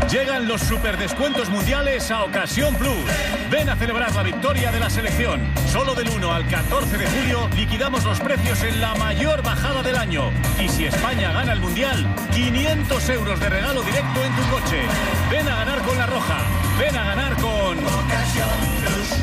Llegan los superdescuentos mundiales a Ocasión Plus. Ven a celebrar la victoria de la selección. Solo del 1 al 14 de julio liquidamos los precios en la mayor bajada del año. Y si España gana el mundial, 500 euros de regalo directo en tu coche. Ven a ganar con La Roja. Ven a ganar con Ocasión Plus.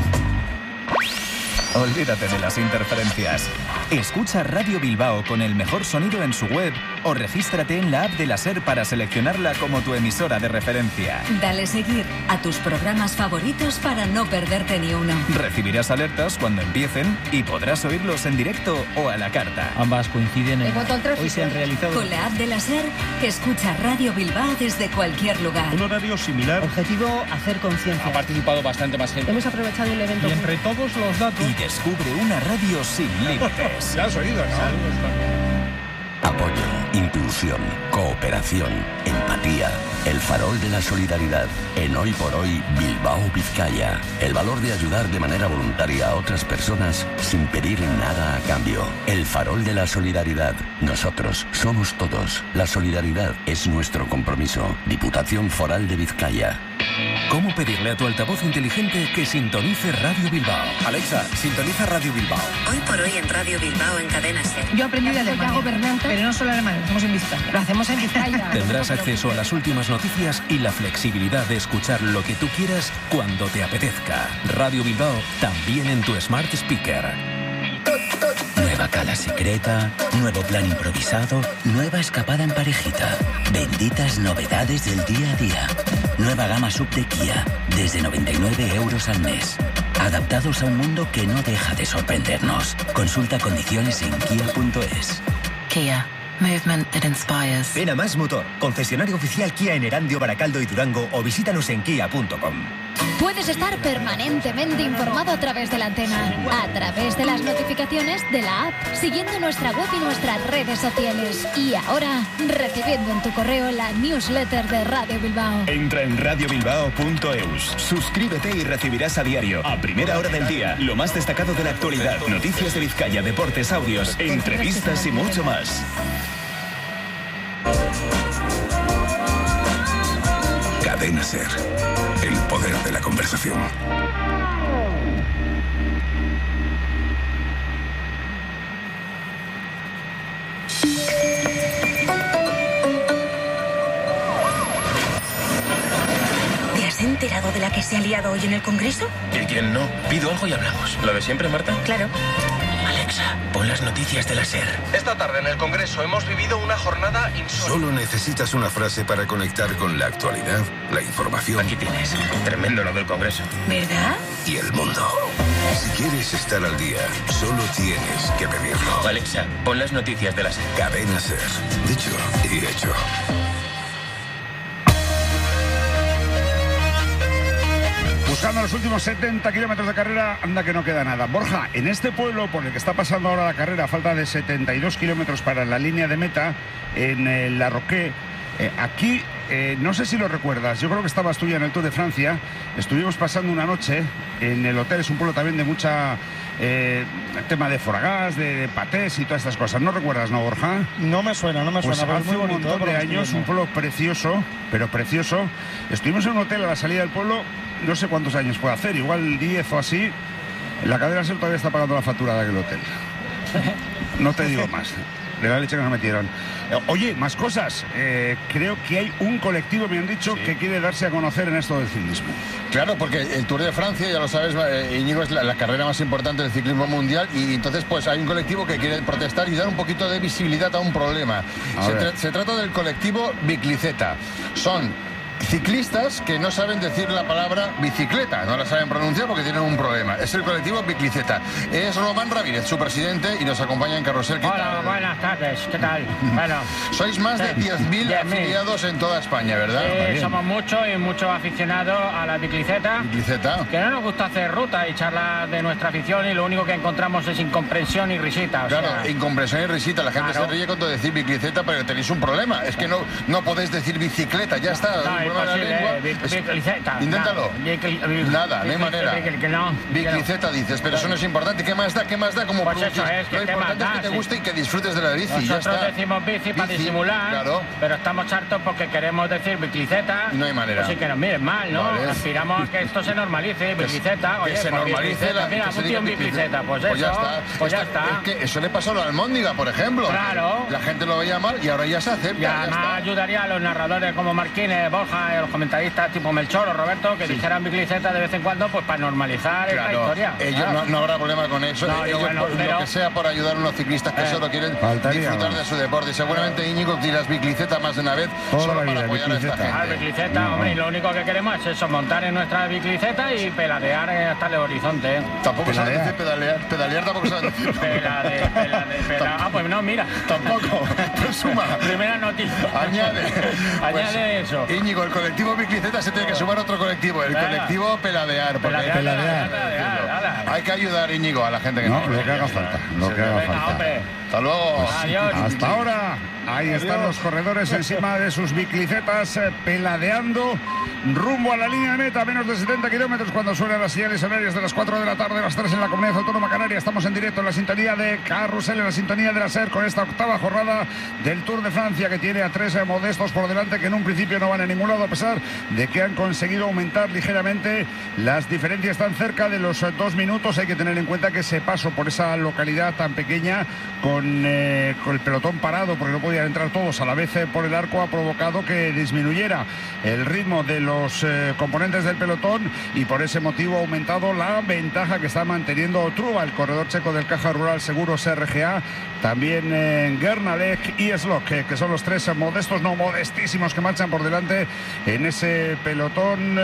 Olvídate de las interferencias. Escucha Radio Bilbao con el mejor sonido en su web o regístrate en la app de la SER para seleccionarla como tu emisora de referencia. Dale seguir a tus programas favoritos para no perderte ni uno. Recibirás alertas cuando empiecen y podrás oírlos en directo o a la carta. Ambas coinciden en... Hoy se han realizado... Con la app de la SER, escucha Radio Bilbao desde cualquier lugar. Un horario similar. Objetivo, hacer conciencia. Ha participado bastante más gente. Hemos aprovechado el evento. Y entre todos los datos... Y descubre una radio sin límites. Ya has oído, ¿no? Apoyo, inclusión, cooperación, empatía. El farol de la solidaridad. En Hoy por Hoy, Bilbao, Vizcaya. El valor de ayudar de manera voluntaria a otras personas sin pedir nada a cambio. El farol de la solidaridad. Nosotros somos todos. La solidaridad es nuestro compromiso. Diputación Foral de Vizcaya. ¿Cómo pedirle a tu altavoz inteligente que sintonice Radio Bilbao? Alexa, sintoniza Radio Bilbao. Hoy por Hoy en Radio Bilbao en Cadena SER. Yo aprendí de Alemania, pero no solo alemán, lo hacemos en Vizcaya. Lo hacemos en Vizcaya. Tendrás acceso a las últimas noticias y la flexibilidad de escuchar lo que tú quieras cuando te apetezca. Radio Bilbao también en tu Smart Speaker. Nueva cala secreta, nuevo plan improvisado, nueva escapada en parejita. Benditas novedades del día a día. Nueva gama sub de Kia, desde 99 euros al mes. Adaptados a un mundo que no deja de sorprendernos. Consulta condiciones en kia.es. Kia. Movement that inspires. Ven a Más Motor, concesionario oficial Kia en Erandio, Baracaldo y Durango, o visítanos en kia.com. Puedes estar permanentemente informado a través de la antena, a través de las notificaciones de la app, siguiendo nuestra web y nuestras redes sociales. Y ahora, recibiendo en tu correo la newsletter de Radio Bilbao. Entra en radiobilbao.eus. Suscríbete y recibirás a diario, a primera hora del día, lo más destacado de la actualidad, noticias de Vizcaya, deportes, audios, entrevistas y mucho más. Cadena SER. El poder de la conversación. ¿Te has enterado de la que se ha liado hoy en el Congreso? ¿Y quién no? Pido algo y hablamos. ¿Lo de siempre, Marta? Claro. Alexa, pon las noticias de la SER. Esta tarde en el Congreso hemos vivido una jornada insólita. Solo necesitas una frase para conectar con la actualidad, la información. Aquí tienes. Tremendo lo del Congreso. ¿Verdad? Y el mundo. Si quieres estar al día, solo tienes que pedirlo. Alexa, pon las noticias de la SER. Cadena SER. Dicho y hecho. Buscando los últimos 70 kilómetros de carrera, anda que no queda nada. Borja, en este pueblo por el que está pasando ahora la carrera, a falta de 72 kilómetros para la línea de meta, en La Roque, aquí, no sé si lo recuerdas, yo creo que estabas tú ya en el Tour de Francia, estuvimos pasando una noche en el hotel, es un pueblo también de mucha... tema de foragas, de patés y todas estas cosas. ¿No recuerdas, no, Borja? No me suena, Pues pero hace un montón de años, un pueblo precioso, pero precioso. Estuvimos en un hotel a la salida del pueblo, no sé cuántos años puede hacer, igual 10 o así. La cadena SER todavía está pagando la factura de aquel hotel. No te digo más. De la leche que nos metieron. Oye, más cosas. Creo que hay un colectivo, me han dicho, que quiere darse a conocer en esto del ciclismo. Claro, porque el Tour de Francia, ya lo sabes, Íñigo, es la carrera más importante del ciclismo mundial y entonces pues hay un colectivo que quiere protestar y dar un poquito de visibilidad a un problema. Se trata del colectivo Bicicleta. Son ciclistas que no saben decir la palabra bicicleta, no la saben pronunciar porque tienen un problema. Es el colectivo Bicicleta. Es Román Ramírez, su presidente, y nos acompaña en Carrusel. Hola, buenas tardes, ¿qué tal? Bueno, sois más de 10.000 afiliados en toda España, ¿verdad? Sí, somos muchos y muchos aficionados a la bicicleta. Bicicleta. Que no nos gusta hacer ruta y charlar de nuestra afición y lo único que encontramos es incomprensión y risita. Claro, incomprensión y risita. La gente se ríe cuando decís bicicleta, pero tenéis un problema. Es que no podéis decir bicicleta, ya está. No, problema de la lengua. Bicicleta. Inténtalo. Nada, no hay manera. Bicicleta dices, pero eso no es importante. ¿Qué más da? Como pues eso es, lo importante es que te guste y que disfrutes de la bici. Nosotros ya está. decimos bici para disimular, claro. Pero estamos hartos porque queremos decir bicicleta. Y no hay manera. Así que nos miren mal, ¿no? Vale. Aspiramos a que esto se normalice, bicicleta. Que se normalice la mira, un tío en bicicleta, pues eso. Ya está. Pues ya está. Es que eso le pasó a la Almóndiga, por ejemplo. Claro. La gente lo veía mal y ahora ya se acepta. Y además ayudaría a los narradores como Marquines, Borja y a los comentaristas tipo Melchor o Roberto que dijeran bicicleta de vez en cuando, pues para normalizar esta historia. Ellos no habrá problema con eso. No, ellos, lo que sea por ayudar a unos ciclistas que solo quieren disfrutar de su deporte. Y seguramente Íñigo dirás bicicleta más de una vez solo para apoyar a esta gente. Bicicleta, hombre, y lo único que queremos es eso, montar en nuestra bicicleta y peladear hasta el horizonte. Tampoco se dice pedalear tampoco se dice. Ah, pues no, mira. Tampoco. Suma. Primera noticia. Añade eso. Íñigo, el colectivo bicicleta se tiene que sumar otro colectivo, el colectivo peladear. Peladear. Hay que ayudar, Íñigo, a la gente que no lo que haga falta. Hasta luego. Adiós. Hasta ahora. Ahí están los corredores encima de sus bicicletas peladeando rumbo a la línea de meta, menos de 70 kilómetros cuando suenan las señales horarias de las 4 de la tarde, las 3 en la Comunidad Autónoma Canaria. Estamos en directo en la sintonía de Carrusel, en la sintonía de la SER, con esta octava jornada del Tour de Francia, que tiene a 3 modestos por delante que en un principio no van a ningún lado, a pesar de que han conseguido aumentar ligeramente. Las diferencias están cerca de los 2 minutos. Hay que tener en cuenta que ese paso por esa localidad tan pequeña con el pelotón parado, porque no podían entrar todos a la vez por el arco, ha provocado que disminuyera el ritmo de los componentes del pelotón, y por ese motivo ha aumentado la ventaja que está manteniendo Truba, el corredor checo del Caja Rural Seguros RGA, también Gernalek y Slok, que son los 3 modestos, no modestísimos, que marchan por delante en ese pelotón,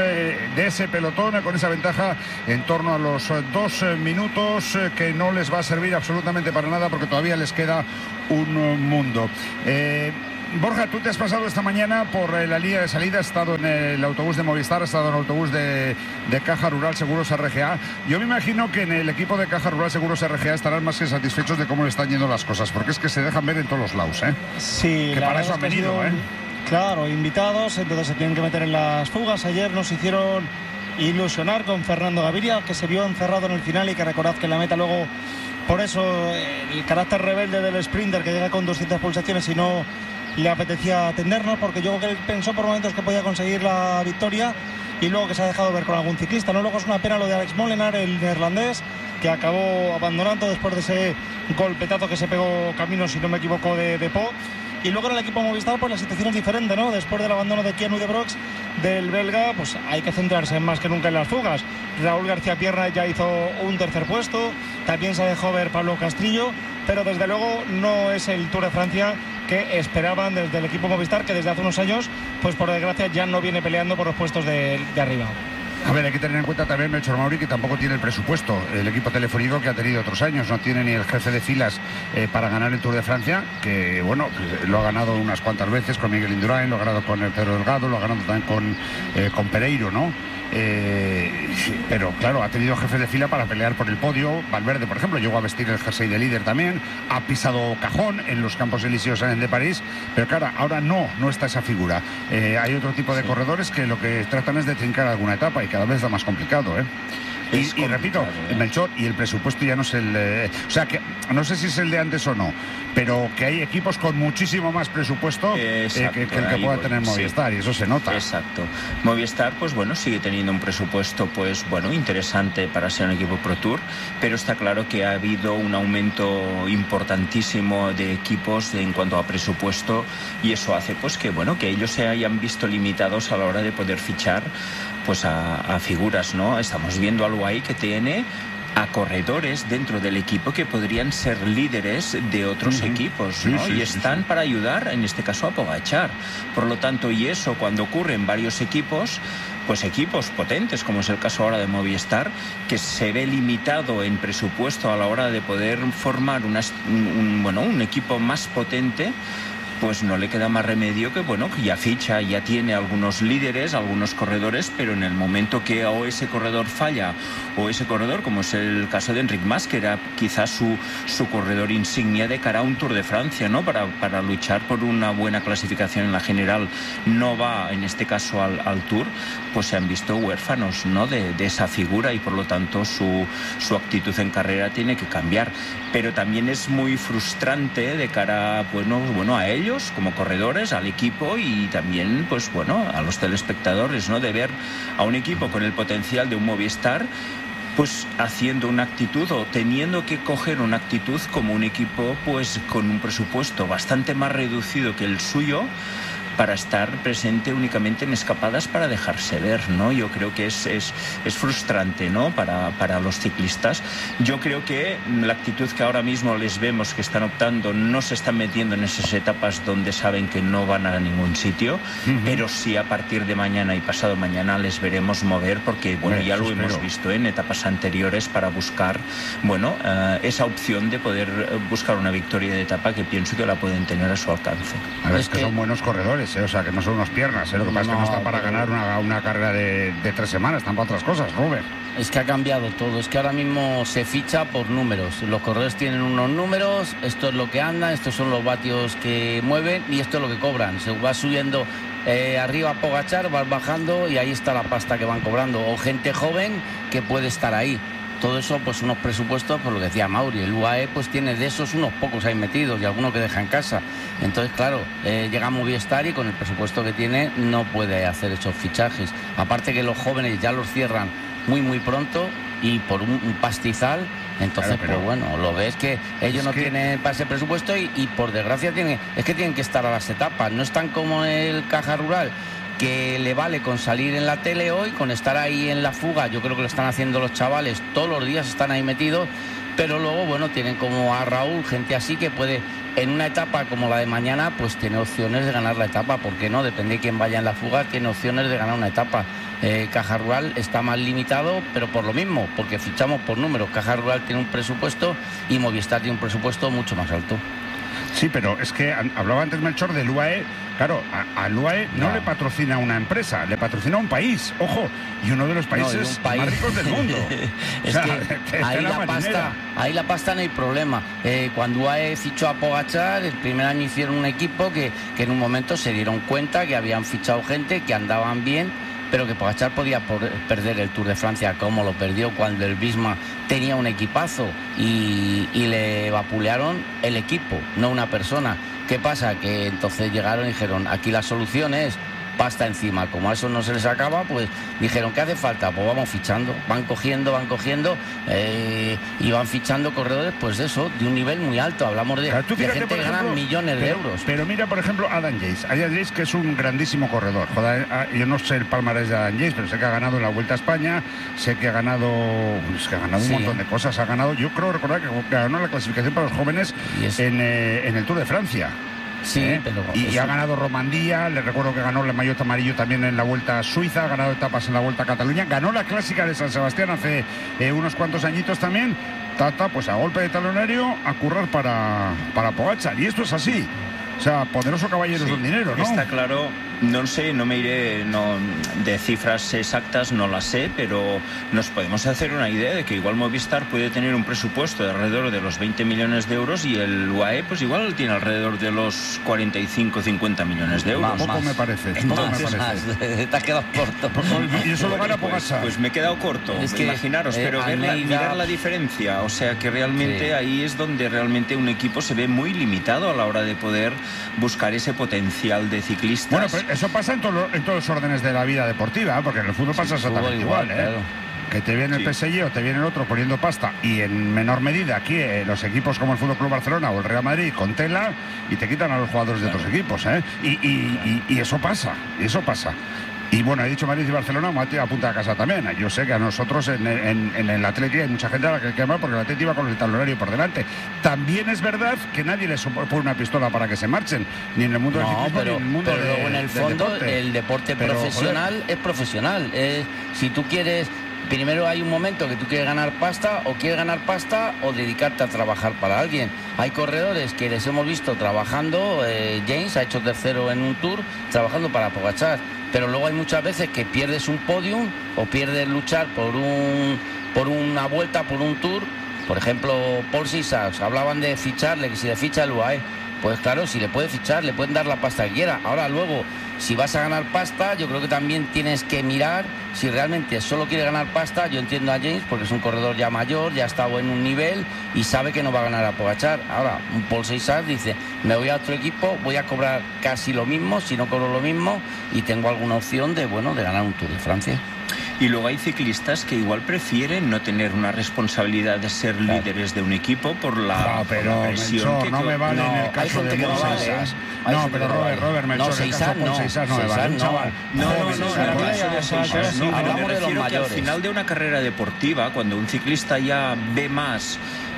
con esa ventaja en torno a los 2 minutos, que no les va a servir absolutamente para nada porque todavía les queda un mundo. Borja, tú te has pasado esta mañana por la línea de salida, has estado en el autobús de Movistar, has estado en el autobús de Caja Rural Seguros RGA. Yo me imagino que en el equipo de Caja Rural Seguros RGA estarán más que satisfechos de cómo le están yendo las cosas, porque es que se dejan ver en todos los lados, ¿eh? Sí, que para eso han venido, ¿eh? Claro, invitados, entonces se tienen que meter en las fugas. Ayer nos hicieron ilusionar con Fernando Gaviria, que se vio encerrado en el final y que recordad que en la meta luego, por eso el carácter rebelde del sprinter que llega con 200 pulsaciones y no le apetecía atendernos, porque yo creo que él pensó por momentos que podía conseguir la victoria y luego que se ha dejado ver con algún ciclista, ¿no? Luego es una pena lo de Alex Molenaar, el neerlandés, que acabó abandonando después de ese golpetazo que se pegó camino, si no me equivoco, de Po. Y luego en el equipo Movistar, pues la situación es diferente, ¿no? Después del abandono de Keanu de Brox, del belga, pues hay que centrarse más que nunca en las fugas. Raúl García Pierna ya hizo un tercer puesto, también se dejó ver Pablo Castrillo, pero desde luego no es el Tour de Francia que esperaban desde el equipo Movistar, que desde hace unos años, pues por desgracia ya no viene peleando por los puestos de arriba. A ver, hay que tener en cuenta también, Melchor Mauri, que tampoco tiene el presupuesto el equipo telefónico que ha tenido otros años. No tiene ni el jefe de filas para ganar el Tour de Francia, que bueno, lo ha ganado unas cuantas veces con Miguel Indurain, lo ha ganado con el Pedro Delgado, lo ha ganado también con Pereiro, ¿no? Pero claro, ha tenido jefes de fila para pelear por el podio. Valverde, por ejemplo, llegó a vestir el jersey de líder también, ha pisado cajón en los Campos Elíseos de París, pero claro, ahora no está esa figura. Hay otro tipo de corredores que lo que tratan es de trincar alguna etapa y cada vez da más complicado, ¿eh? Y repito, Melchor, y el presupuesto ya no es el... o sea, que no sé si es el de antes o no, pero que hay equipos con muchísimo más presupuesto que el que pueda tener Movistar, sí. Y eso se nota. Exacto. Movistar, pues bueno, sigue teniendo un presupuesto, pues bueno, interesante para ser un equipo Pro Tour, pero está claro que ha habido un aumento importantísimo de equipos en cuanto a presupuesto, y eso hace pues que, bueno, que ellos se hayan visto limitados a la hora de poder fichar pues a figuras, ¿no? Estamos viendo algo ahí que tiene a corredores dentro del equipo que podrían ser líderes de otros equipos, ¿no? Y están para ayudar, en este caso, a Pogačar. Por lo tanto, y eso cuando ocurre en varios equipos, pues equipos potentes, como es el caso ahora de Movistar, que se ve limitado en presupuesto a la hora de poder formar un equipo más potente, pues no le queda más remedio que, bueno, que ya ficha, ya tiene algunos líderes, algunos corredores, pero en el momento que o ese corredor falla o ese corredor, como es el caso de Enric Mas, que era quizás su corredor insignia de cara a un Tour de Francia, ¿no? Para luchar por una buena clasificación en la general, no va en este caso al Tour, pues se han visto huérfanos, ¿no? de esa figura, y por lo tanto su actitud en carrera tiene que cambiar. Pero también es muy frustrante de cara, bueno, a ellos como corredores, al equipo, y también, pues bueno, a los telespectadores, ¿no? De ver a un equipo con el potencial de un Movistar, pues haciendo una actitud o teniendo que coger una actitud como un equipo pues con un presupuesto bastante más reducido que el suyo, para estar presente únicamente en escapadas para dejarse ver, ¿no? Yo creo que es frustrante, ¿no? Para los ciclistas. Yo creo que la actitud que ahora mismo les vemos que están optando, no se están metiendo en esas etapas donde saben que no van a ningún sitio, pero sí a partir de mañana y pasado mañana les veremos mover, porque bueno, ya lo hemos visto en etapas anteriores, para buscar, bueno, esa opción de poder buscar una victoria de etapa, que pienso que la pueden tener a su alcance. A ver, es que son buenos corredores. O sea, que no son unos piernas, lo que pasa es que no está para ganar una carrera de 3 semanas, están para otras cosas, Robert. Es que ha cambiado todo, es que ahora mismo se ficha por números. Los corredores tienen unos números, esto es lo que anda, estos son los vatios que mueven y esto es lo que cobran. Se va subiendo arriba Pogačar, vas bajando y ahí está la pasta que van cobrando. O gente joven que puede estar ahí. Todo eso, pues unos presupuestos, por lo que decía Mauri, el UAE pues tiene de esos unos pocos ahí metidos y alguno que deja en casa. Entonces, claro, llega Movistar y con el presupuesto que tiene no puede hacer esos fichajes. Aparte que los jóvenes ya los cierran muy pronto y por un pastizal. Entonces, claro, pues bueno, lo ves que ellos no tienen para ese presupuesto y por desgracia tienen que estar a las etapas. No están como el Caja Rural, que le vale con salir en la tele hoy, con estar ahí en la fuga. Yo creo que lo están haciendo los chavales, todos los días están ahí metidos, pero luego, bueno, tienen como a Raúl, gente así que puede, en una etapa como la de mañana, pues tiene opciones de ganar la etapa, ¿por qué no? Depende de quién vaya en la fuga, tiene opciones de ganar una etapa. Caja Rural está más limitado, pero por lo mismo, porque fichamos por números. Caja Rural tiene un presupuesto y Movistar tiene un presupuesto mucho más alto. Sí, pero es que hablaba antes Melchor del UAE. Claro, al UAE no le patrocina una empresa, le patrocina un país, ojo, y uno de los países más ricos del mundo. Es que ahí la pasta no hay problema. Cuando UAE fichó a Pogačar, el primer año hicieron un equipo que en un momento se dieron cuenta que habían fichado gente, que andaban bien, pero que Pogačar podía perder el Tour de Francia, como lo perdió cuando el Visma tenía un equipazo y le vapulearon el equipo, no una persona. ¿Qué pasa? Que entonces llegaron y dijeron, aquí la solución es pasta encima. Como a eso no se les acaba, pues dijeron, ¿qué hace falta? Pues vamos fichando, van cogiendo y van fichando corredores, pues de eso, de un nivel muy alto. Hablamos de gente que gana millones de euros. Pero mira, por ejemplo, Adam Yates, que es un grandísimo corredor. Joder, yo no sé el palmarés de Adam Yates, pero sé que ha ganado en la Vuelta a España, sé que ha ganado, un montón de cosas. Ha ganado, yo creo recordar que ganó la clasificación para los jóvenes en el Tour de Francia. Sí, pero y ha ganado Romandía, le recuerdo que ganó el maillot amarillo también en la Vuelta a Suiza, ha ganado etapas en la Vuelta a Cataluña, ganó la clásica de San Sebastián hace unos cuantos añitos también. Pues a golpe de talonario a currar para Pogačar, y esto es así. O sea, poderoso caballero es un dinero, ¿no? Está claro, no sé, no me iré de cifras exactas, no las sé, pero nos podemos hacer una idea de que igual Movistar puede tener un presupuesto de alrededor de los 20 millones de euros y el UAE pues igual tiene alrededor de los 45-50 millones de euros. Poco me parece. Te has quedado corto. Y eso lo gana Pogačar. Pues me he quedado corto, es que, imaginaros, pero mirar la diferencia, o sea que realmente ahí es donde realmente un equipo se ve muy limitado a la hora de poder buscar ese potencial de ciclistas. Bueno, pero eso pasa en todos los órdenes de la vida deportiva, porque en el fútbol pasa exactamente igual, Claro. Que te viene el PSG o te viene el otro poniendo pasta, y en menor medida aquí los equipos como el Fútbol Club Barcelona o el Real Madrid con tela, y te quitan a los jugadores de otros equipos, y eso pasa, Y bueno, he dicho Madrid y Barcelona, Mati apunta a casa también. Yo sé que a nosotros en el Atleti hay mucha gente a la que quema porque el Atleti va con el talonario por delante. También es verdad que nadie les pone una pistola para que se marchen, ni en el mundo del ciclismo, ni en el mundo pero luego en el fondo el deporte profesional es profesional. Si tú quieres, primero hay un momento que tú quieres ganar pasta o dedicarte a trabajar para alguien. hay corredores que les hemos visto trabajando, James ha hecho tercero en un Tour, trabajando para Pogačar, pero luego hay muchas veces que pierdes un podium o pierdes luchar por una vuelta, por un Tour. Por ejemplo, Paul Sissac, hablaban de ficharle, que si le ficha el UAE, pues claro, si le puede fichar, le pueden dar la pasta que quiera. Ahora luego, si vas a ganar pasta, yo creo que también tienes que mirar si realmente solo quiere ganar pasta. Yo entiendo a James porque es un corredor ya mayor, ya ha estado en un nivel y sabe que no va a ganar a Pogačar. Ahora, un Paul Sissac dice, me voy a otro equipo, voy a cobrar casi lo mismo, si no cobro lo mismo, y tengo alguna opción de ganar un Tour de Francia. Y luego hay ciclistas que igual prefieren no tener una responsabilidad de ser líderes de un equipo por la presión. Melchor, no me vale en el caso de Paul Sissac. No, pero Robert Melchor, en el caso de Paul Sissac no me vale. Un chaval. No, pero me refiero que al final de una carrera deportiva, cuando un ciclista ya ve más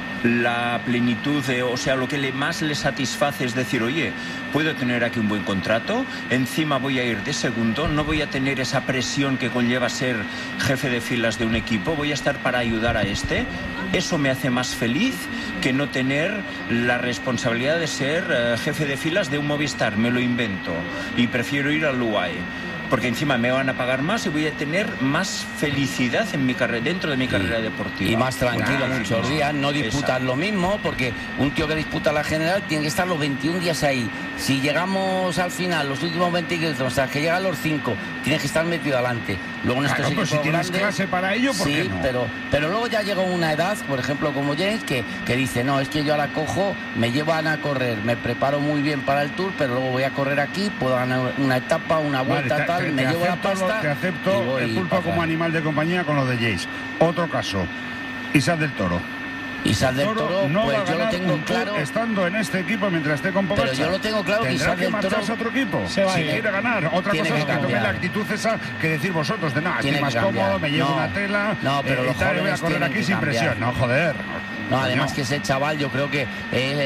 la plenitud, o sea, lo que más le satisface es decir, oye, puedo tener aquí un buen contrato, encima voy a ir de segundo, no voy a tener esa presión que conlleva ser jefe de filas de un equipo, voy a estar para ayudar a este. Eso me hace más feliz que no tener la responsabilidad de ser jefe de filas de un Movistar, me lo invento, y prefiero ir al UAE. Porque encima me van a pagar más y voy a tener más felicidad en mi carrera, dentro de mi carrera deportiva. Y más tranquilo muchos días, no disputas lo mismo, porque un tío que disputa la general tiene que estar los 21 días ahí. Si llegamos al final, los últimos 20 kilómetros, hasta que llegan los 5, tienes que estar metido adelante. Luego en estos equipos si tienes grandes, clase para ello, ¿por qué no? pero luego ya llega una edad, por ejemplo como James, que dice, no, es que yo ahora cojo, me llevan a correr, me preparo muy bien para el Tour, pero luego voy a correr aquí, puedo ganar una etapa, una vuelta, tal, me llevo la pasta. Te acepto el pulpo como animal de compañía con lo de James. Otro caso, Isaac del Toro. Isaac del Toro, no pues va a yo lo tengo claro. Estando en este equipo mientras esté con Pogačar. Pero yo lo tengo claro que Isaac del Toro marcharse a otro equipo si quiere ganar. Otra cosa es que tome la actitud esa que decir vosotros de nada, estoy más cómodo, me llevo una tela pero y tal, voy a correr aquí sin presión. No, joder. No, además que ese chaval, yo creo que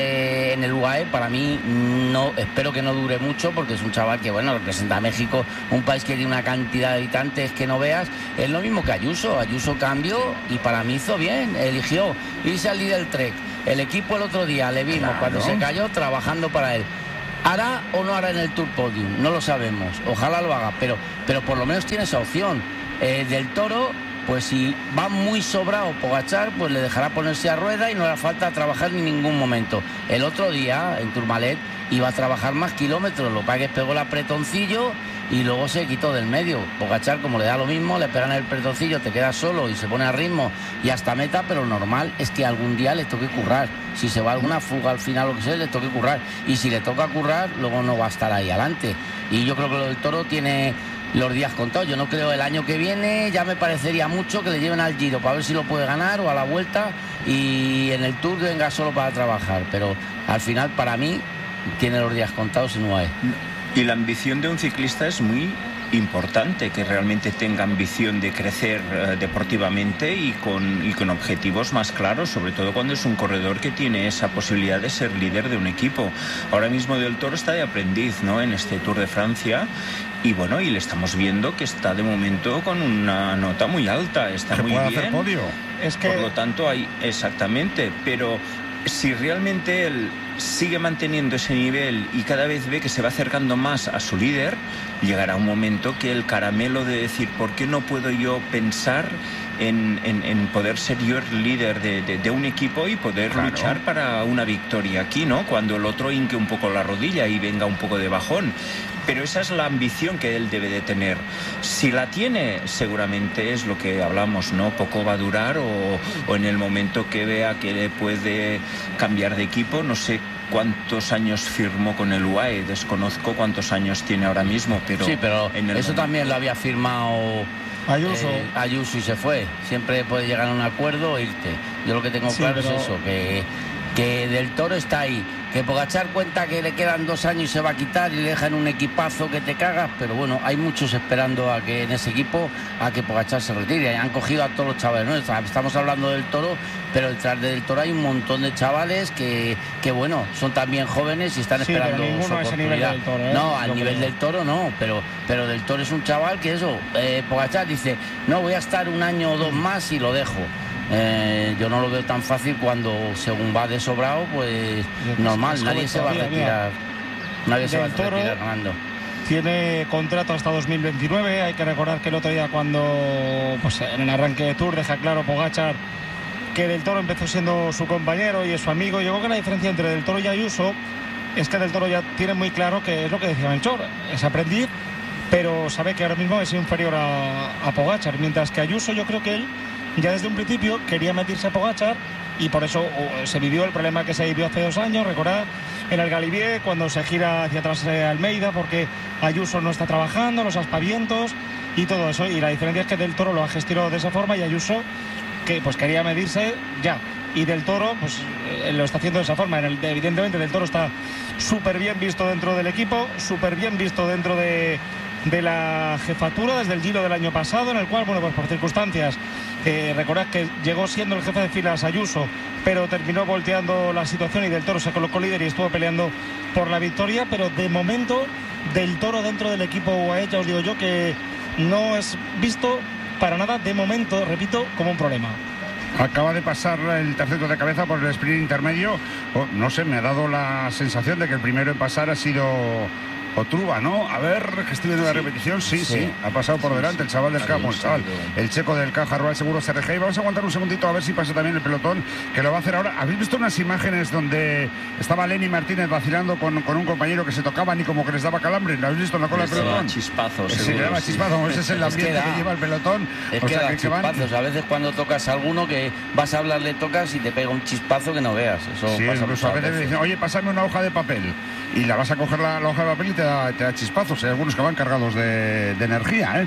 en el UAE, para mí, no, espero que no dure mucho, porque es un chaval que, bueno, representa a México, un país que tiene una cantidad de habitantes que no veas. Es lo mismo que Ayuso. Ayuso cambió y para mí hizo bien. Eligió irse al Lidl Trek. El equipo el otro día le vimos cuando se cayó trabajando para él. ¿Hará o no hará en el Tour Podium? No lo sabemos. Ojalá lo haga, pero por lo menos tiene esa opción. Del Toro, pues si va muy sobrado Pogačar, pues le dejará ponerse a rueda y no le hará falta trabajar en ningún momento. El otro día, en Tourmalet, iba a trabajar más kilómetros, lo que pasa es que pegó el apretoncillo y luego se quitó del medio. Pogačar, como le da lo mismo, le pegan el apretoncillo, te queda solo y se pone a ritmo y hasta meta, pero lo normal es que algún día le toque currar. Si se va alguna fuga al final o lo que sea, le toque currar. Y si le toca currar, luego no va a estar ahí adelante. Y yo creo que lo del Toro tiene los días contados. Yo no creo el año que viene, ya me parecería mucho que le lleven al Giro para ver si lo puede ganar o a la Vuelta y en el Tour venga solo para trabajar, pero al final para mí tiene los días contados en UAE. Y la ambición de un ciclista es muy importante, que realmente tenga ambición de crecer deportivamente y con objetivos más claros, sobre todo cuando es un corredor que tiene esa posibilidad de ser líder de un equipo. Ahora mismo Del Toro está de aprendiz, ¿no?, en este Tour de Francia. Y bueno, y le estamos viendo que está de momento con una nota muy alta, está muy bien. Hacer podio. Es que... Por lo tanto, hay exactamente, pero si realmente él sigue manteniendo ese nivel y cada vez ve que se va acercando más a su líder, llegará un momento que el caramelo de decir, ¿por qué no puedo yo pensar en poder ser yo el líder de un equipo y poder luchar para una victoria aquí, ¿no? Cuando el otro hinque un poco la rodilla y venga un poco de bajón. Pero esa es la ambición que él debe de tener. Si la tiene, seguramente es lo que hablamos, ¿no? Poco va a durar o en el momento que vea que le puede cambiar de equipo, no sé cuántos años firmó con el UAE, desconozco cuántos años tiene ahora mismo, pero... Sí, pero eso también lo había firmado Ayuso y se fue. Siempre puede llegar a un acuerdo o irte. Yo lo que tengo claro es eso, que Del Toro está ahí, que Pogačar cuenta que le quedan 2 años y se va a quitar y le dejan un equipazo que te cagas, pero bueno, hay muchos esperando a que en ese equipo a que Pogačar se retire. Han cogido a todos los chavales, ¿no? Estamos hablando del Toro, pero detrás del Toro hay un montón de chavales que bueno, son también jóvenes y están esperando su oportunidad. Del Toro, no, al nivel del Toro no, pero Del Toro es un chaval que eso, Pogačar dice, no, voy a estar 1 año o 2 más y lo dejo. Yo no lo veo tan fácil cuando según va de sobrado, pues normal, nadie se va a retirar. Nadie se va a retirar ganando. Tiene contrato hasta 2029. Hay que recordar que el otro día cuando pues, en el arranque de Tour deja claro Pogačar que Del Toro empezó siendo su compañero y es su amigo. Yo creo que la diferencia entre Del Toro y Ayuso es que Del Toro ya tiene muy claro que es lo que decía Melchor, es aprendiz, pero sabe que ahora mismo es inferior a Pogačar, mientras que Ayuso yo creo que él ya desde un principio quería meterse a Pogačar y por eso se vivió el problema que se vivió hace 2 años, recordad, en el Galibier, cuando se gira hacia atrás Almeida porque Ayuso no está trabajando, los aspavientos y todo eso, y la diferencia es que Del Toro lo ha gestionado de esa forma y Ayuso que pues quería medirse ya, y Del Toro pues lo está haciendo de esa forma. Evidentemente Del Toro está súper bien visto dentro del equipo, súper bien visto dentro de la jefatura desde el Giro del año pasado, en el cual, bueno, pues por circunstancias, recordad que llegó siendo el jefe de filas Ayuso, pero terminó volteando la situación y Del Toro se colocó líder y estuvo peleando por la victoria, pero de momento Del Toro dentro del equipo UAE, ya os digo yo que no es visto para nada de momento, repito, como un problema. Acaba de pasar el tercero de cabeza por el sprint intermedio. No sé, me ha dado la sensación de que el primero en pasar ha sido Otruba, ¿no? A ver, que estoy viendo la repetición. Sí, ha pasado por delante el chaval del campo, el checo del Caja Rural Seguro CRG. Y vamos a aguantar un segundito a ver si pasa también el pelotón, que lo va a hacer ahora. ¿Habéis visto unas imágenes donde estaba Lenny Martínez vacilando con un compañero que se tocaban y como que les daba calambre? ¿Lo habéis visto en la cola del pelotón? Chispazos. Sí, le daba chispazos. Ese es el ambiente que lleva el pelotón. Es que da chispazos. A veces cuando tocas a alguno que vas a hablarle, tocas y te pega un chispazo que no veas. Eso sí, pasa incluso a veces le dicen, oye, pásame una hoja de papel. Y la vas a coger la hoja de papel y te da chispazos. Hay algunos que van cargados de energía, ¿eh?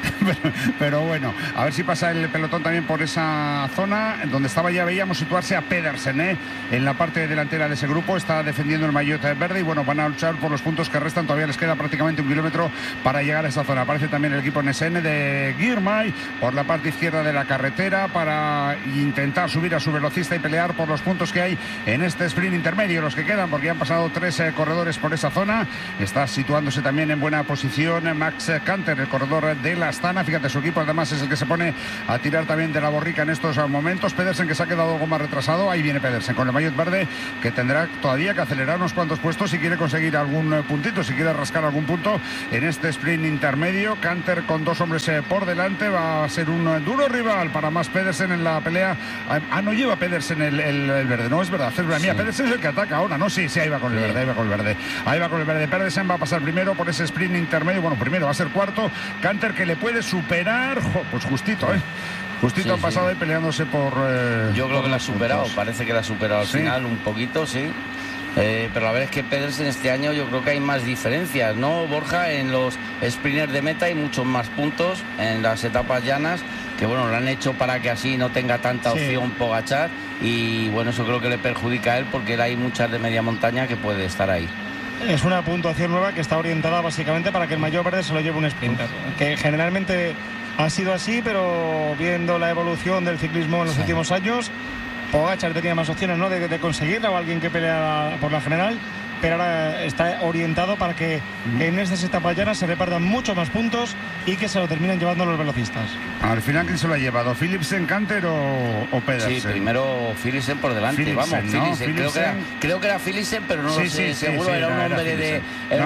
pero bueno, a ver si pasa el pelotón también por esa zona donde estaba, ya veíamos situarse a Pedersen, en la parte delantera de ese grupo. Está defendiendo el maillot verde y bueno, van a luchar por los puntos que restan. Todavía les queda prácticamente 1 kilómetro para llegar a esa zona. Aparece también el equipo NSN de Girmay por la parte izquierda de la carretera para intentar subir a su velocista y pelear por los puntos que hay en este sprint intermedio, los que quedan, porque han pasado 3 corredores por esa zona. Está situándose también en buena posición Max Canter, el corredor de la Astana. Fíjate, su equipo además es el que se pone a tirar también de la borrica en estos momentos. Pedersen, que se ha quedado algo más retrasado. Ahí viene Pedersen con el maillot verde, que tendrá todavía que acelerar unos cuantos puestos si quiere conseguir algún puntito, si quiere rascar algún punto en este sprint intermedio. Canter con 2 hombres por delante va a ser un duro rival para más Pedersen en la pelea. No lleva Pedersen el verde, no es verdad. Mira, Pedersen es el que ataca ahora, ¿no? Sí, ahí va con el verde, ahí va con el verde. Pedersen va a pasar primero por ese sprint intermedio. Bueno, primero va a ser cuarto. Canter, que le puede superar, pues justito, Justito han pasado ahí peleándose por... Yo creo que la ha superado, parece que la ha superado al final un poquito, sí. Pero la verdad es que Pedersen este año yo creo que hay más diferencias, ¿no, Borja? En los sprinters de meta hay muchos más puntos, en las etapas llanas, que bueno, lo han hecho para que así no tenga tanta opción Pogačar, y bueno, eso creo que le perjudica a él porque hay muchas de media montaña que puede estar ahí. Es una puntuación nueva que está orientada básicamente para que el maillot verde se lo lleve un sprinter, que generalmente ha sido así, pero viendo la evolución del ciclismo en los últimos años, Pogačar tenía más opciones, ¿no?, de conseguirla, o alguien que pelea por la general, pero ahora está orientado para que en estas etapas llanas se repartan muchos más puntos y que se lo terminen llevando los velocistas. Al final, ¿quién se lo ha llevado? ¿Philipsen, Canter o Pedersen? Sí, primero Philipsen por delante. Philipsen, vamos, Philipsen. Creo que era Philipsen, pero no lo sé, seguro era un hombre de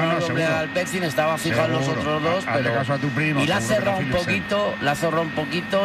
Alpecin, estaba fijado en los otros dos, pero caso a tu primo, y la ha cerrado un poquito,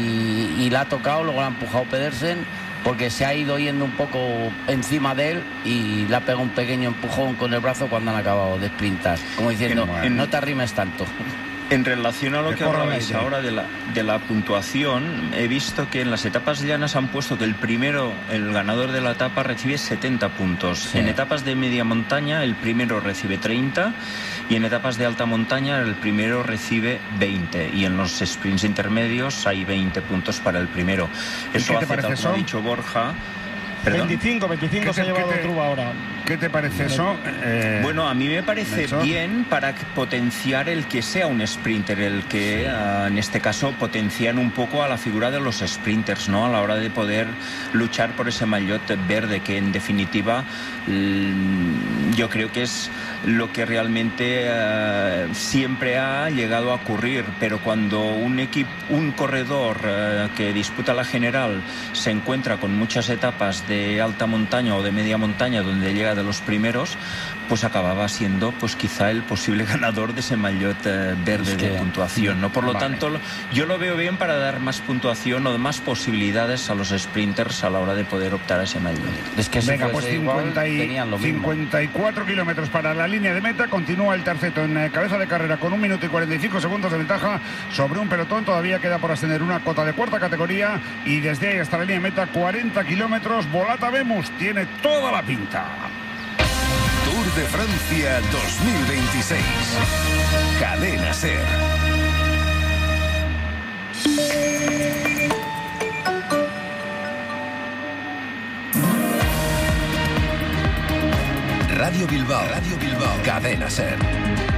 y la ha tocado, luego la ha empujado Pedersen, porque se ha ido yendo un poco encima de él y le ha pegado un pequeño empujón con el brazo cuando han acabado de sprintar, como diciendo, no te arrimes tanto. En relación a lo que hablabais ahora de la puntuación, he visto que en las etapas llanas han puesto que el ganador de la etapa recibe 70 puntos. Sí. En etapas de media montaña el primero recibe 30 y en etapas de alta montaña el primero recibe 20. Y en los sprints intermedios hay 20 puntos para el primero. Eso hace, tal como ha dicho Borja... 25 se ha llevado Truba ahora. ¿Qué te parece eso? Bueno, a mí me parece bien para potenciar el que sea un sprinter, el que en este caso potencian un poco a la figura de los sprinters, ¿no? A la hora de poder luchar por ese maillot verde, que en definitiva yo creo que es lo que realmente siempre ha llegado a ocurrir, pero cuando un corredor que disputa la general se encuentra con muchas etapas de alta montaña o de media montaña donde llega de los primeros, pues acababa siendo pues quizá el posible ganador de ese maillot verde de puntuación, ¿no? Por lo tanto, yo lo veo bien para dar más puntuación o más posibilidades a los sprinters a la hora de poder optar a ese maillot. Es que venga, pues 54 kilómetros para la línea de meta. Continúa el terceto en cabeza de carrera con 1 minuto y 45 segundos de ventaja sobre un pelotón. Todavía queda por ascender una cota de cuarta categoría y desde ahí hasta la línea de meta 40 kilómetros. Volata Vemus tiene toda la pinta. Tour de Francia 2026. Cadena SER. Radio Bilbao. Cadena SER.